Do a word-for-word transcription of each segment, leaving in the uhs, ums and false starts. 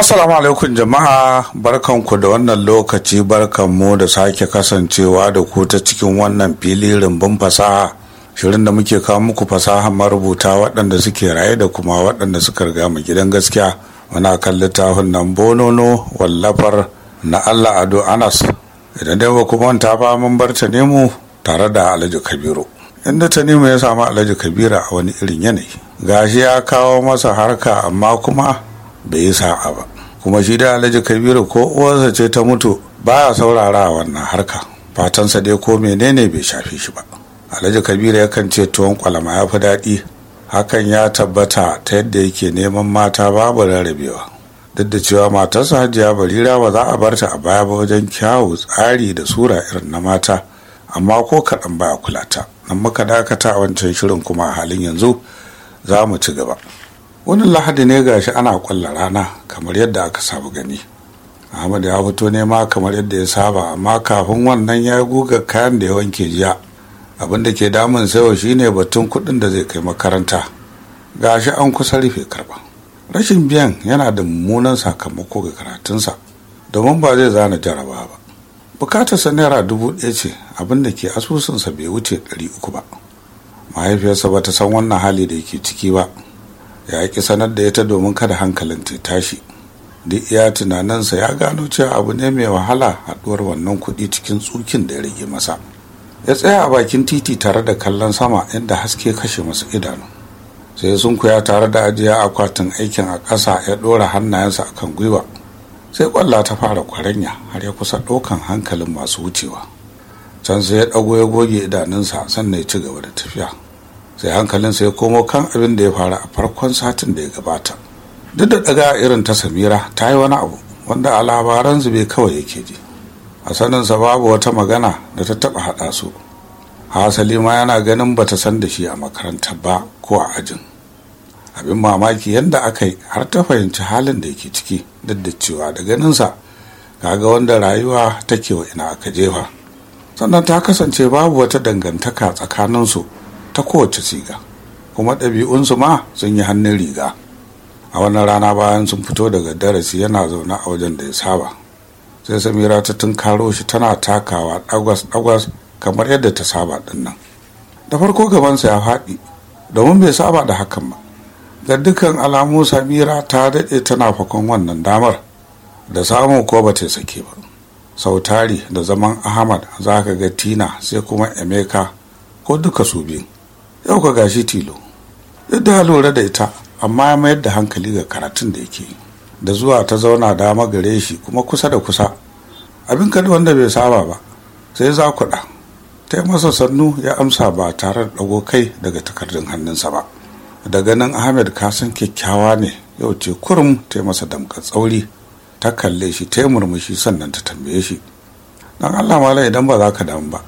Assalamu alaikum jama'a, barkanku da wannan lokaci, barkanmu da sake kasancewa da ku ta cikin wannan fili rumbun fasaha, shirin da muke kawo muku fasaha marubuta waɗanda suke raye da kuma waɗanda suka riga mu gidan gaskiya. Muna kan littafin nan Bonono wallafar na Allah Ado Anas. Idan dai ba kuma ta ba mun bar ta nemo tare da Alhaji Kabiru, inda ta nemo ya samu Alhaji Kabiru a wani irin yanayi. Gashi ya kawo masa harka amma kuma bai yi sa'a ba, kuma shi da Alhaji Kabiru ko uwarsa ce ta mutu baya saurara wannan harka, fatansa dai ko menene bai shafe shi ba. Alhaji Kabiru yakan ce tuwon kwalama ya fi daɗi, hakan ya tabbata ta yadda yake neman mata babu rarrabewa, duk da cewa matarsa Hajiya Barira ba za a barta a baya ba wajen kyawu, tsari da sura irin na mata, amma ko kaɗan baya kula ta. Nan muka dakata a wancan shirin, kuma a halin yanzu za mu ci gaba. Wani Lahadi ne gashi ana kwalla rana kamar yadda aka saba gani. Ahmad ya fito nema kamar yadda ya saba, amma kafin wannan ya guga kayan da ya wanke jiya. Abin da ke damun sayo shine batun kuɗin da zai kai makaranta. Gashi an kusa rufe karɓa. Rashin biyan yana da mummunan sakamako ga karatunsa, domin ba zai zana jaraba ba. Bukatarsa naira dubu ɗaya ce, abin da ke asusunsa bai wuce ɗari uku ba. Mahaifiyarsa ba ta san wannan hali da yake ciki ba. Ya ki sanar da ita domin kada hankalin ta tashi. Duk iya tunaninsa ya gano cewa abu ne mai wahala haɗuwar wannan kuɗi cikin tsukin da ya rage masa. Ya tsaya a bakin titi tare da kallon sama inda haske kashe masa idanu. Sai sunkuya tare da ajiya akwatin aikin a ƙasa, ya ɗora hannayensa akan gwiwa. Sai ƙwalla ta fara kwaranya har ya kusa ɗaukan hankalin masu wucewa. Can sai ya ɗago ya goge idanunsa sannan ya ci gaba da tafiya. Sai hankalinsa ya komo kan abin da ya faru a farkon satin da ya gabata. Duk da daga irin ta Samira ta yi wani abu wanda a labaran zube kawai yake ji. A saninsa babu wata magana da ta taɓa haɗa su. Hasali ma yana ganin bata san da shi a makaranta ba ko a ajin. Abin mamaki yadda aka yi har ta fahimci halin da yake ciki, duk da cewa da ganinsa kaga wanda rayuwa take wa ina aka jefa. Sannan ta kasance babu wata dangantaka tsakaninsu ta kowace siga, kuma ɗabi'unsu ma sun yi hannun riga. A wannan rana bayan sun fito daga darasi yana zaune a wajen da ya saba, sai Samira ta tunkaro shi tana takawa ɗagwas-ɗagwas kamar yadda ta saba ɗin nan. Da farko gabansa ya faɗi domin bai saba da hakan ba. Ga dukkan alamu Samira ta daɗe tana fakon wannan damar, da samu ko ba ta sake ba. Sautari da zaman Ahmad za ka ga Tina sai kuma Emeka ko duka su biyu. Yau ka gashi tilo, duk da lura da ita, amma ya mayar da hankali ga karatun da yake yi. Da zuwa ta zauna dama gare shi kuma kusa da kusa, abin kada wanda bai saba ba. Sai za kuɗa ta yi masa sannu, ya amsa ba tare da ɗago kai daga takardun hannunsa ba. Da ganin Ahmed ka san kyakkyawa ne, yau ce kurum ta yi masa damka tsauri, ta kalle shi ta yi murmushi sannan ta tambaye shi, don Allah mala idan ba za ka damu ba,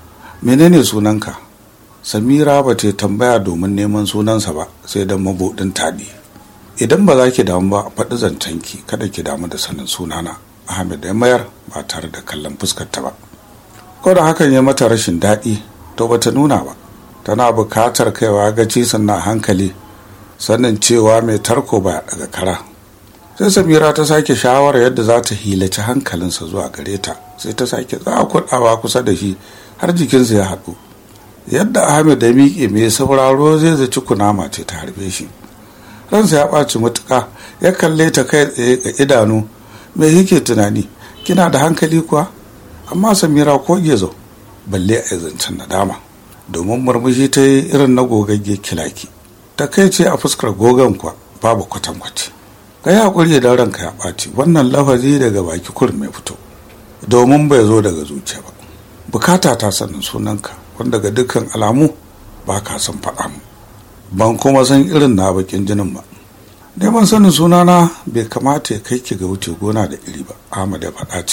menene sunanka? Samira ba ta tambaya domin neman sunansa ba, sai don mabuɗin taɗi. Idan ba za ki damu ba, faɗi zancenki, kada ki damu da sanin sunana. Ahmed ya mayar ba tare da kallon fuskarta ba. Ko da hakan ya mata rashin daɗi, to bata nuna ba. Tana bukatar kaiwa gaci sannan hankali, sannan cewa mai tarko ba daga kara. Sai Samira ta sake shawara yadda za ta hilaci hankalinsa zuwa gare ta, sai ta sake za kuɗawa kusa da shi har jikinsa ya haɗu. Yadda Ahmed da miƙe mai sauraro zai zaci kunama ce ta harbe shi. Ransa ya ɓaci matuƙa, ya kalle ta kai tsaye ga idanu. Me yake tunani? Kina da hankali kuwa? Amma Samira ko gezo balle a zancen nadama, domin murmushi ta yi irin na gogagge kilaki. Ta kai ce a fuskar gogon kuwa babu kwatankwaci. Ka yi haƙuri da ranka ya ɓaci, wannan lafazi daga baki kurum mai fito, domin bai zo daga zuciya ba. Bukata ta sanin sunanka, wanda ga dukkan alamu ba ka san faɗa mu, ban kuma san irin na bakin jinin ba. Neman sanin sunana bai kamata ya kai ki ga wuce gona da iri ba, Ahmad ya faɗa